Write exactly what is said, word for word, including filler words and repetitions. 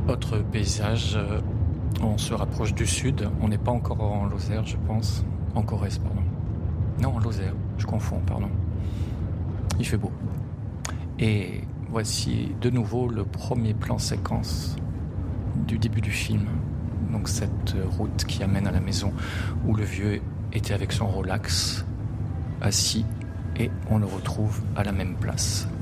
Autre paysage, euh, on se rapproche du sud. On n'est pas encore en Lozère, je pense. En Corrèze, pardon. Non, en Lozère, je confonds, pardon. Il fait beau. Et voici de nouveau le premier plan séquence du début du film. Donc cette route qui amène à la maison où le vieux était avec son Rolex, assis, et on le retrouve à la même place.